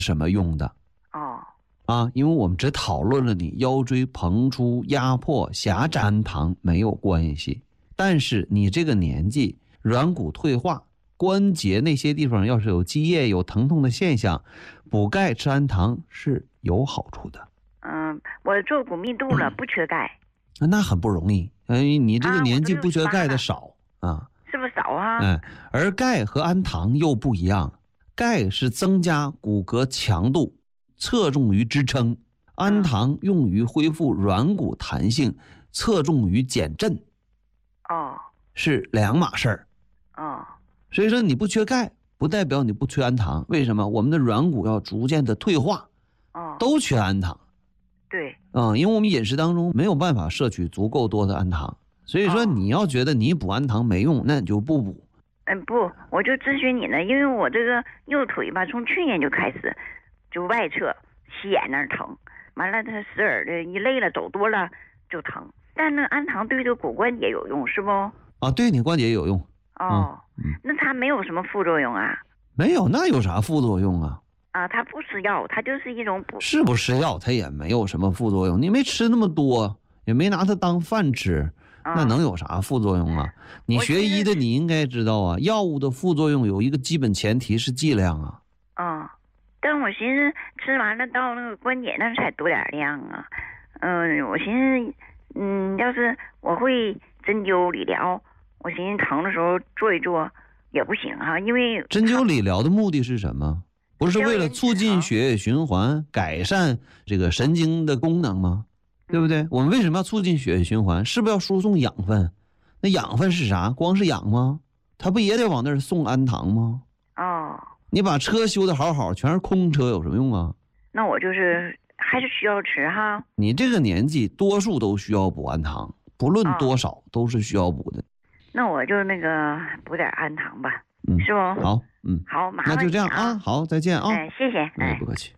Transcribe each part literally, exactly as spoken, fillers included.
什么用的。 哦。 啊，因为我们只讨论了你腰椎膨出、压迫、狭窄，氨糖没有关系。但是你这个年纪，软骨退化，关节那些地方要是有积液、有疼痛的现象，补钙吃氨糖是有好处的。 嗯，我做骨密度了，不缺钙。 那很不容易，哎，你这个年纪不缺钙的少 啊, 啊， 是不是少啊？ 哎，而钙和氨糖又不一样，钙是增加骨骼强度，侧重于支撑；氨糖用于恢复软骨弹性，侧重于减震。 哦， 是两码事儿。 哦， 所以说你不缺钙，不代表你不缺氨糖。为什么？我们的软骨要逐渐的退化， 哦， 都缺氨糖。 对， 啊、嗯，因为我们饮食当中没有办法摄取足够多的氨糖，所以说你要觉得你补氨糖没用，那你就不补。 嗯，不，我就咨询你呢，因为我这个右腿吧，从去年就开始就外侧膝眼那儿疼，完了它时而的一累了走多了就疼。但那氨糖对这骨关节有用是不？ 啊，对你关节有用。 哦， 嗯， 那它没有什么副作用啊？ 没有，那有啥副作用啊？ 啊，它不吃药，它就是一种补。 是不吃药，它也没有什么副作用。你没吃那么多，也没拿它当饭吃， 啊、 那能有啥副作用啊？你学医的，你应该知道啊，药物的副作用有一个基本前提是剂量啊。 啊、嗯，但我寻思吃完了到那个关节那才多点量啊。嗯，我寻思，嗯，要是我会针灸理疗，我寻思疼的时候做一做也不行啊，因为针灸理疗的目的是什么？不是为了促进血液循环，改善这个神经的功能吗？对不对？我们为什么要促进血液循环？是不是要输送养分？那养分是啥？光是氧吗？它不也得往那儿送氨糖吗？ 哦， 你把车修得好好，全是空车，有什么用啊？ 那我就是还是需要吃哈。 你这个年纪，多数都需要补氨糖，不论多少、哦、都是需要补的。 那我就那个补点氨糖吧， 嗯， 是不？ 好，嗯， 好，麻烦那就这样啊， 好，再见啊， 哎，谢谢，哎， 不客气。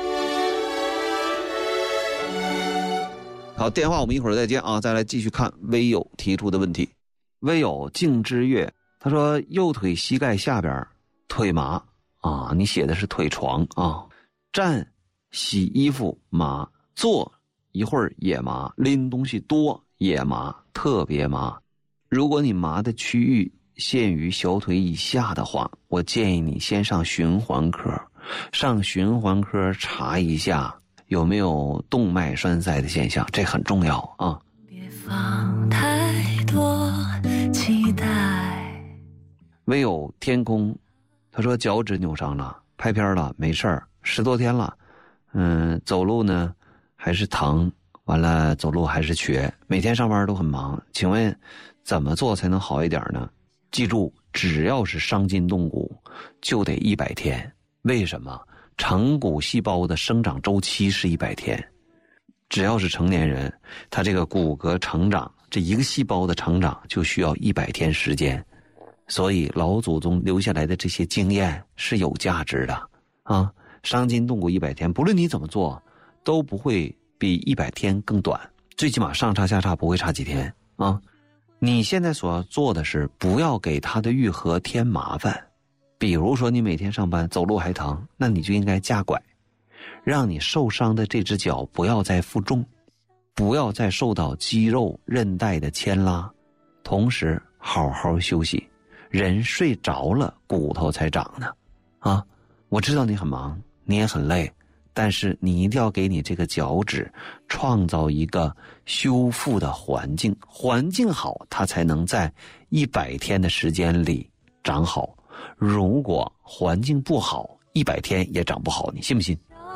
好，电话我们一会儿再接啊，再来继续看微友提出的问题。微友静之月，他说右腿膝盖下边腿麻啊，你写的是腿床啊，站洗衣服麻，坐一会儿也麻，拎东西多也麻，特别麻。如果你麻的区域限于小腿以下的话，我建议你先上循环科，上循环科查一下有没有动脉栓塞的现象，这很重要啊。别放太多期待。唯有天空，他说脚趾扭伤了，拍片了，没事儿，十多天了，嗯，走路呢还是疼，完了走路还是瘸，每天上班都很忙，请问怎么做才能好一点呢？记住，只要是伤筋动骨就得一百天。为什么？成骨细胞的生长周期是一百天，只要是成年人，他这个骨骼成长，这一个细胞的成长就需要一百天时间。所以老祖宗留下来的这些经验是有价值的啊！伤筋动骨一百天，不论你怎么做，都不会比一百天更短，最起码上差下差不会差几天啊！你现在所要做的是，不要给他的愈合添麻烦。比如说你每天上班走路还疼，那你就应该架拐，让你受伤的这只脚不要再负重，不要再受到肌肉韧带的牵拉，同时好好休息。人睡着了骨头才长呢啊！我知道你很忙，你也很累，但是你一定要给你这个脚趾创造一个修复的环境，环境好它才能在一百天的时间里长好。如果环境不好，一百天也长不好，你信不信？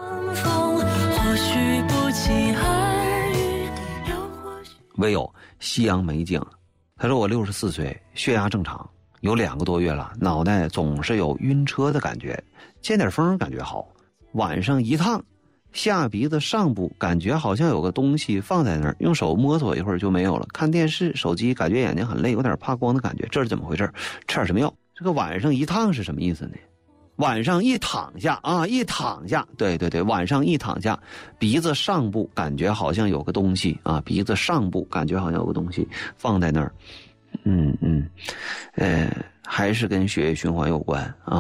唯有夕阳美景，他说我六十四岁，血压正常，有两个多月了，脑袋总是有晕车的感觉，见点风感觉好，晚上一趟下鼻子上部感觉好像有个东西放在那儿，用手摸索一会儿就没有了，看电视手机感觉眼睛很累，有点怕光的感觉，这是怎么回事？吃点什么药？这个晚上一趟是什么意思呢？晚上一躺下啊，一躺下，对对对，晚上一躺下，鼻子上部感觉好像有个东西啊，鼻子上部感觉好像有个东西放在那儿，嗯嗯，呃，还是跟血液循环有关啊。